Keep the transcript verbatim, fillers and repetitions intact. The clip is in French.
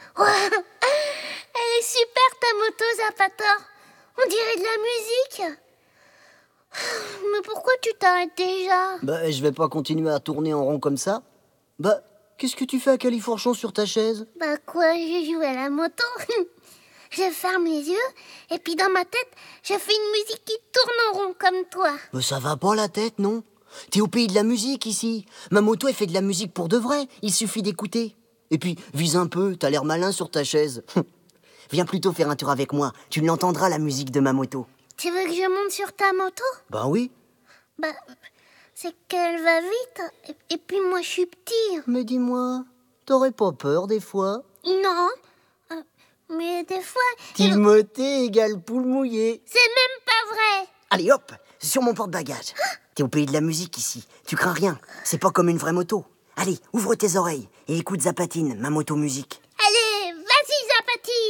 Wow. Elle est super ta moto, Zapator. On dirait de la musique. Mais pourquoi tu t'arrêtes déjà? Bah, je vais pas continuer à tourner en rond comme ça. Bah, qu'est-ce que tu fais à califourchon sur ta chaise? Bah quoi, je joue à la moto. Je ferme les yeux et puis dans ma tête, je fais une musique qui tourne en rond comme toi. Mais ça va pas la tête, non? T'es au pays de la musique ici. Ma moto, elle fait de la musique pour de vrai. Il suffit d'écouter. Et puis, vise un peu, t'as l'air malin sur ta chaise. Viens plutôt faire un tour avec moi. Tu l'entendras, la musique de ma moto. Tu veux que je monte sur ta moto? Bah oui. Bah, c'est qu'elle va vite. Et, et puis moi, je suis petit. Mais dis-moi, t'aurais pas peur des fois? Non. Euh, mais des fois... Timothée égale poule mouillée. C'est même pas vrai. Allez hop, sur mon porte-bagages. T'es au pays de la musique ici. Tu crains rien. C'est pas comme une vraie moto. Allez, ouvre tes oreilles et écoute Zapatine, ma moto musique. Allez, vas-y, Zapatine.